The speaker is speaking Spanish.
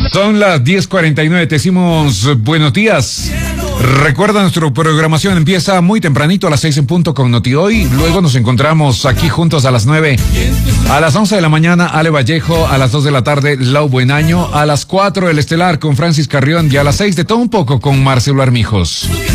Son las 10:49, te decimos buenos días. Recuerda, nuestra programación empieza muy tempranito a las 6 en punto con Noti Hoy. Luego nos encontramos aquí juntos a las 9. A las 11 de la mañana, Ale Vallejo. A las 2 de la tarde, Lau Buenaño. A las 4, El Estelar con Francis Carrión. Y a las 6, de todo un poco con Marcelo Armijos.